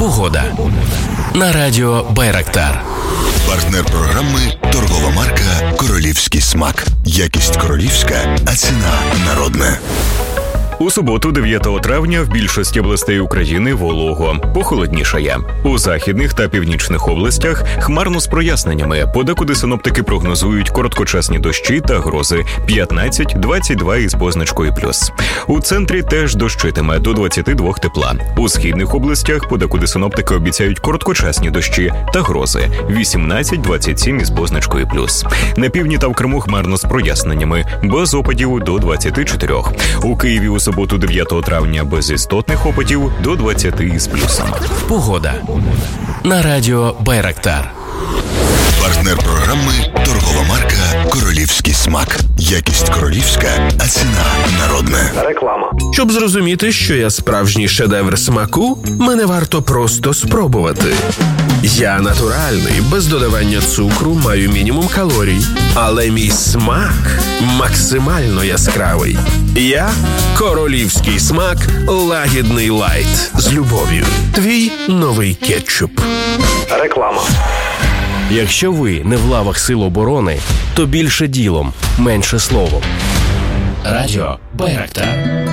Погода. На радіо Байрактар. Партнер програми – торгова марка «Королівський смак». Якість королівська, а ціна народна. У суботу, 9 травня, в більшості областей України волого. Похолоднішає. У західних та північних областях хмарно з проясненнями. Подекуди синоптики прогнозують короткочасні дощі та грози 15-22 із позначкою плюс. У центрі теж дощитиме до 22 тепла. У східних областях подекуди синоптики обіцяють короткочасні дощі та грози 18-27 із позначкою плюс. На півдні та в Криму хмарно з проясненнями, без опадів до 24. У Києві у суботу 9 травня без істотних опадів до 20 із плюсом. Погода. На радіо Байрактар. Партнер програми – торгова марка «Королівський смак». Якість королівська, а ціна народна. Реклама. Щоб зрозуміти, що я справжній шедевр смаку, мене варто просто спробувати. Я натуральний, без додавання цукру, маю мінімум калорій. Але мій смак максимально яскравий. Я – королівський смак лагідний лайт. З любов'ю. Твій новий кетчуп. Реклама. Якщо ви не в лавах Сил оборони, то більше ділом, менше словом. Радіо Байрактар.